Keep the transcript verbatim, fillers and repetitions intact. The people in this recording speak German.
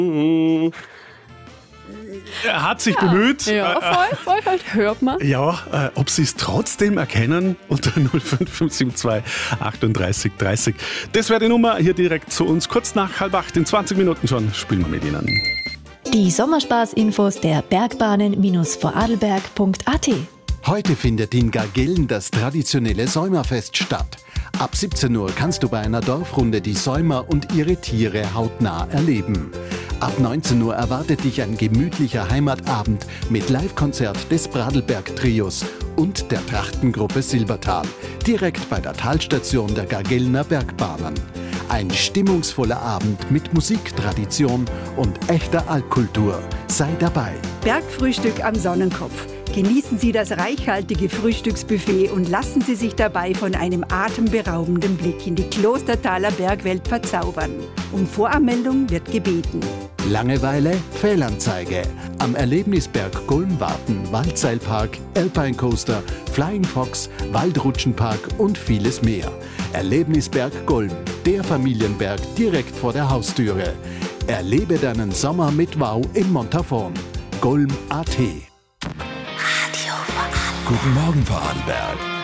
Er hat sich ja. bemüht. Ja, voll, voll, voll. Hört man. Ja, äh, ob Sie es trotzdem erkennen, unter null fünf fünf sieben zwei achtunddreißig dreißig. Das wäre die Nummer hier direkt zu uns. Kurz nach halb acht, in zwanzig Minuten schon, spielen wir mit Ihnen. Die Sommerspaß-Infos der Bergbahnen-vorarlberg punkt a t. Heute findet in Gargellen das traditionelle Säumerfest statt. Ab siebzehn Uhr kannst du bei einer Dorfrunde die Säumer und ihre Tiere hautnah erleben. Ab neunzehn Uhr erwartet dich ein gemütlicher Heimatabend mit Live-Konzert des Pradlberg-Trios und der Trachtengruppe Silbertal, direkt bei der Talstation der Gargellener Bergbahnen. Ein stimmungsvoller Abend mit Musik, Tradition und echter Altkultur. Sei dabei. Bergfrühstück am Sonnenkopf. Genießen Sie das reichhaltige Frühstücksbuffet und lassen Sie sich dabei von einem atemberaubenden Blick in die Klostertaler Bergwelt verzaubern. Um Voranmeldung wird gebeten. Langeweile? Fehlanzeige. Am Erlebnisberg Golm warten Waldseilpark, Alpine Coaster, Flying Fox, Waldrutschenpark und vieles mehr. Erlebnisberg Golm, der Familienberg direkt vor der Haustüre. Erlebe deinen Sommer mit Wow in Montafon. Golm punkt a t. Guten Morgen, Vorarlberg.